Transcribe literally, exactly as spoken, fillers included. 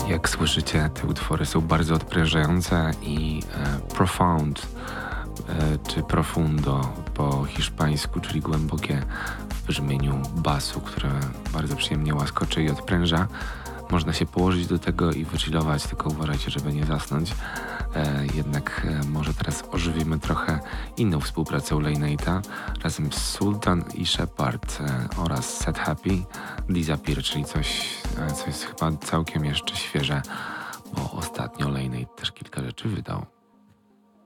Jak słyszycie, te utwory są bardzo odprężające i e, profound, e, czy profundo po hiszpańsku, czyli głębokie w brzmieniu basu, które bardzo przyjemnie łaskoczy i odpręża. Można się położyć do tego i wychillować, tylko uważajcie, żeby nie zasnąć. E, jednak e, może teraz ożywimy trochę inną współpracę Lane'ita razem z Sultan i Shepard e, oraz Set Happy Disappear, czyli coś, e, co jest chyba całkiem jeszcze świeże, bo ostatnio Lane'it też kilka rzeczy wydał.